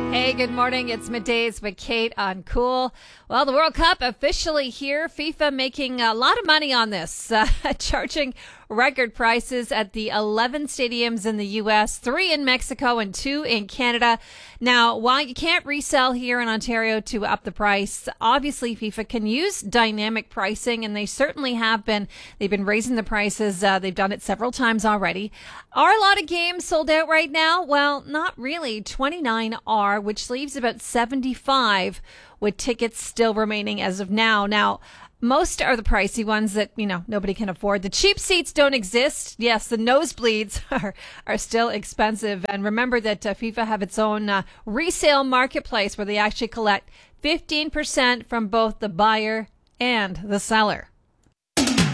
Hey, good morning. It's Middays with Kate on Cool. Well, the World Cup officially here. FIFA making a lot of money on this, charging record prices at the 11 stadiums in the U.S., 3 in Mexico and 2 in Canada. Now, while you can't resell here in Ontario to up the price, obviously FIFA can use dynamic pricing, and they certainly have been. They've been raising the prices. They've done it several times already. Are a lot of games sold out right now? Well, not really. 29 are, which leaves about 75 with tickets still remaining as of now. Now, most are the pricey ones that, nobody can afford. The cheap seats don't exist. Yes, the nosebleeds are still expensive. And remember that FIFA have its own resale marketplace where they actually collect 15% from both the buyer and the seller.